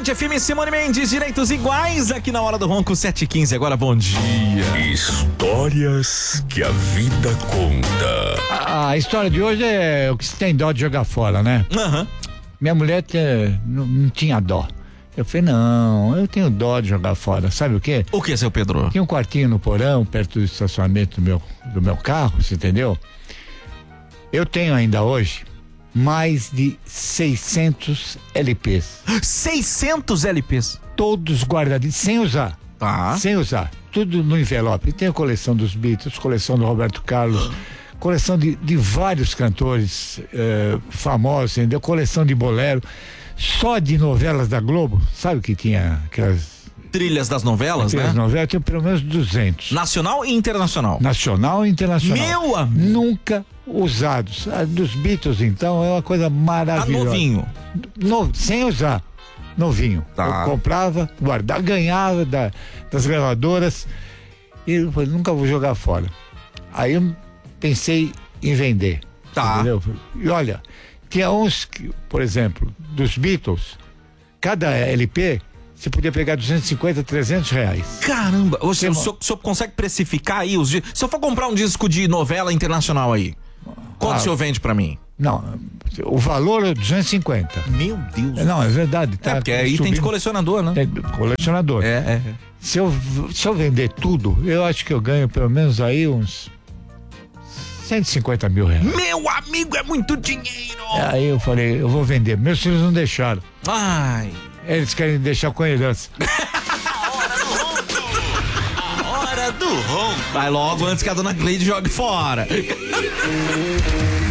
Band FM, Simone Mendes, direitos iguais aqui na Hora do Ronco, 7h15. Agora, bom dia. Histórias que a vida conta. A história de hoje é o que se tem dó de jogar fora, né? Aham. Minha mulher não tinha dó. Eu falei, não, eu tenho dó de jogar fora. Sabe o quê? O que, seu Pedro? Tinha um quartinho no porão, perto do estacionamento do meu carro, você entendeu? Eu tenho ainda hoje mais de 600 LPs. 600 LPs. Todos guardadinhos, sem usar. Tá. Sem usar. Tudo no envelope. Tem a coleção dos Beatles, coleção do Roberto Carlos, coleção de vários cantores famosos, entendeu? Coleção de bolero. Só de novelas da Globo, sabe que tinha aquelas Trilhas das novelas, né? novelas, eu tenho pelo menos 200. Nacional e internacional. Nacional e internacional. Meu amigo. Nunca usados. A dos Beatles, então, é uma coisa maravilhosa. Novinho. Sem usar. Novinho. Tá. Eu comprava, guardava, ganhava das gravadoras e eu falei, nunca vou jogar fora. Aí eu pensei em vender. Tá. Entendeu? E olha, tinha uns, por exemplo, dos Beatles, cada LP você podia pegar 250, 300 reais. Caramba, o senhor consegue precificar aí os discos? Se eu for comprar um disco de novela internacional aí, quanto o senhor vende pra mim? Não, o valor é 250. Meu Deus. Não, é verdade. Tá, porque é item de colecionador, né? Colecionador. É. Se eu vender tudo, eu acho que eu ganho pelo menos aí uns 150 mil reais. Meu amigo, é muito dinheiro. Aí eu falei, eu vou vender. Meus filhos não deixaram. Ai. Eles querem deixar com herança. A hora do ronco. Vai logo antes que a dona Cleide jogue fora.